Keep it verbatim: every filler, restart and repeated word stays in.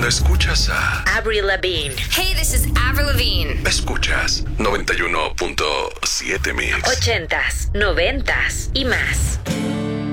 Cuando escuchas a Avril Lavigne. Hey, this is Avril Lavigne. Escuchas noventa y uno punto siete Mix. Ochentas, noventas y más.